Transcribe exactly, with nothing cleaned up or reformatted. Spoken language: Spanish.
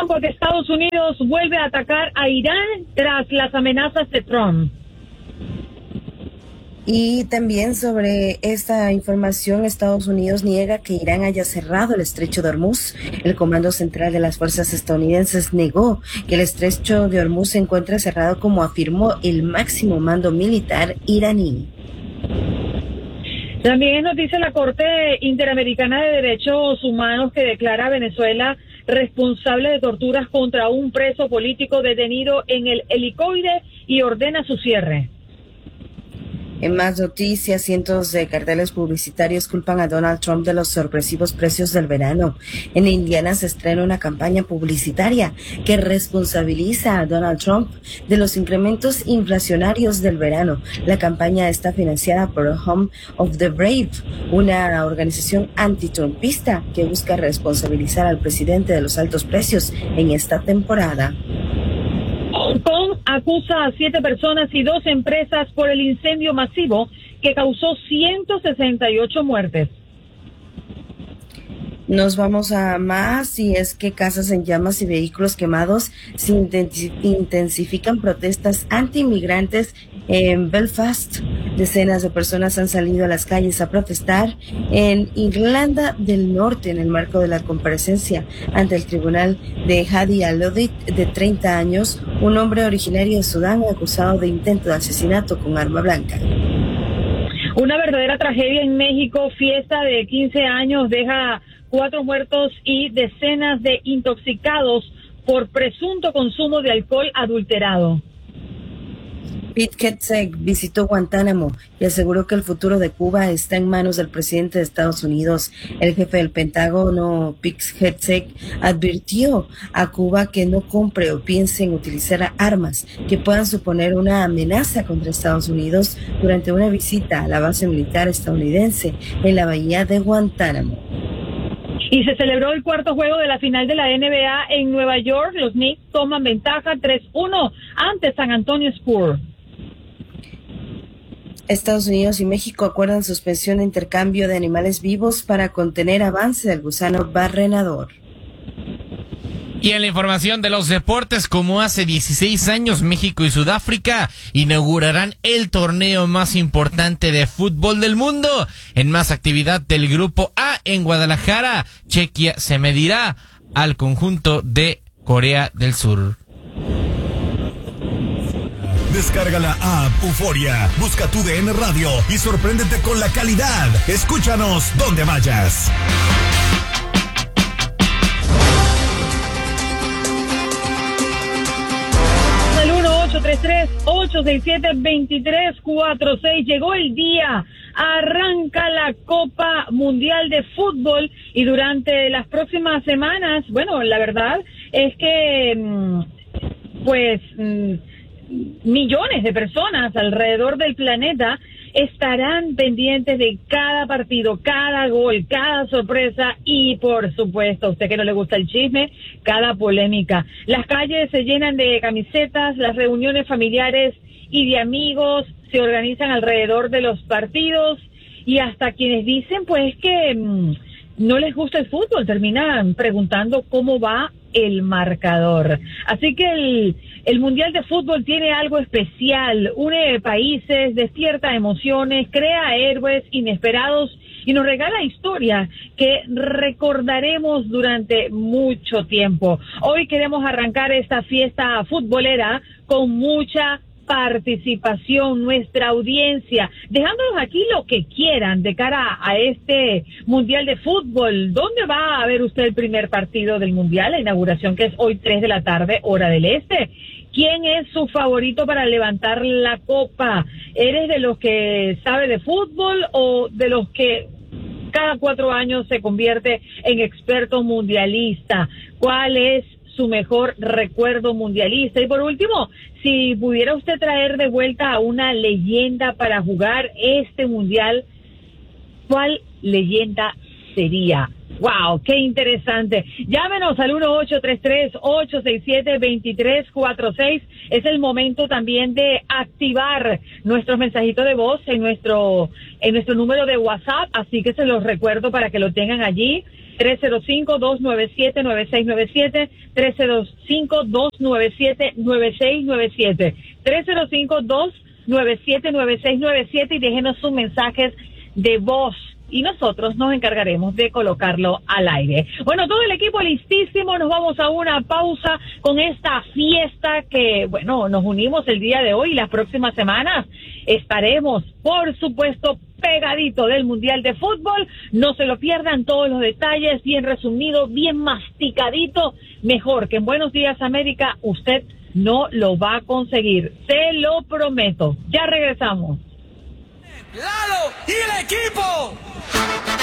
Atención, porque Estados Unidos vuelve a atacar a Irán tras las amenazas de Trump. Y también sobre esta información, Estados Unidos niega que Irán haya cerrado el estrecho de Hormuz. El Comando Central de las Fuerzas Estadounidenses negó que el estrecho de Hormuz se encuentra cerrado, como afirmó el máximo mando militar iraní. También nos dice la Corte Interamericana de Derechos Humanos que declara a Venezuela responsable de torturas contra un preso político detenido en el helicoide y ordena su cierre. En más noticias, cientos de carteles publicitarios culpan a Donald Trump de los sorpresivos precios del verano. En Indiana se estrena una campaña publicitaria que responsabiliza a Donald Trump de los incrementos inflacionarios del verano. La campaña está financiada por Home of the Brave, una organización antitrumpista que busca responsabilizar al presidente de los altos precios en esta temporada. Hong Kong acusa a siete personas y dos empresas por el incendio masivo que causó ciento sesenta y ocho muertes. Nos vamos a más, y es que casas en llamas y vehículos quemados. Se intensifican protestas anti-inmigrantes en Belfast. Decenas de personas han salido a las calles a protestar en Irlanda del Norte en el marco de la comparecencia ante el tribunal de Hadi Al-Odid, de treinta años, un hombre originario de Sudán acusado de intento de asesinato con arma blanca. Una verdadera tragedia en México. Fiesta de quince años deja cuatro muertos y decenas de intoxicados por presunto consumo de alcohol adulterado. Pete Hegseth visitó Guantánamo y aseguró que el futuro de Cuba está en manos del presidente de Estados Unidos. El jefe del Pentágono, Pete Hegseth, advirtió a Cuba que no compre o piense en utilizar armas que puedan suponer una amenaza contra Estados Unidos durante una visita a la base militar estadounidense en la bahía de Guantánamo. Y se celebró el cuarto juego de la final de la N B A en Nueva York. Los Knicks toman ventaja tres uno ante San Antonio Spurs. Estados Unidos y México acuerdan suspensión de intercambio de animales vivos para contener avance del gusano barrenador. Y en la información de los deportes, como hace dieciséis años, México y Sudáfrica inaugurarán el torneo más importante de fútbol del mundo. En más actividad del Grupo A en Guadalajara, Chequia se medirá al conjunto de Corea del Sur. Descarga la app Euforia, busca tu D N Radio y sorpréndete con la calidad. Escúchanos donde vayas. El uno ocho tres tres, ocho seis siete, dos tres cuatro seis. Llegó el día. Arranca la Copa Mundial de Fútbol y durante las próximas semanas, bueno, la verdad es que, pues, millones de personas alrededor del planeta estarán pendientes de cada partido, cada gol, cada sorpresa y, por supuesto, a usted que no le gusta el chisme, cada polémica. Las calles se llenan de camisetas, las reuniones familiares y de amigos se organizan alrededor de los partidos y hasta quienes dicen pues que mmm, no les gusta el fútbol terminan preguntando cómo va el marcador. Así que el, el Mundial de Fútbol tiene algo especial, une países, despierta emociones, crea héroes inesperados y nos regala historias que recordaremos durante mucho tiempo. Hoy queremos arrancar esta fiesta futbolera con mucha participación, nuestra audiencia, dejándonos aquí lo que quieran de cara a este Mundial de Fútbol. ¿Dónde va a ver usted el primer partido del Mundial? La inauguración, que es hoy tres de la tarde, hora del este. ¿Quién es su favorito para levantar la copa? ¿Eres de los que sabe de fútbol o de los que cada cuatro años se convierte en experto mundialista? ¿Cuál es su mejor recuerdo mundialista? Y por último, si pudiera usted traer de vuelta a una leyenda para jugar este mundial, ¿cuál leyenda sería? ¡Wow! ¡Qué interesante! Llámenos al uno ocho tres tres, ocho seis siete, dos tres cuatro seis. Es el momento también de activar nuestros mensajitos de voz en nuestro, en nuestro número de WhatsApp, así que se los recuerdo para que lo tengan allí. tres cero cinco, dos nueve siete, nueve seis nueve siete, tres cero cinco, dos nueve siete, nueve seis nueve siete, tres cero cinco, dos nueve siete, nueve seis nueve siete y déjenos sus mensajes de voz y nosotros nos encargaremos de colocarlo al aire. Bueno, todo el equipo listísimo, nos vamos a una pausa con esta fiesta que, bueno, nos unimos el día de hoy y las próximas semanas estaremos, por supuesto, pegadito del Mundial de Fútbol. No se lo pierdan, todos los detalles, bien resumido, bien masticadito, mejor que en Buenos Días América usted no lo va a conseguir, se lo prometo. Ya regresamos. Lalo y el equipo.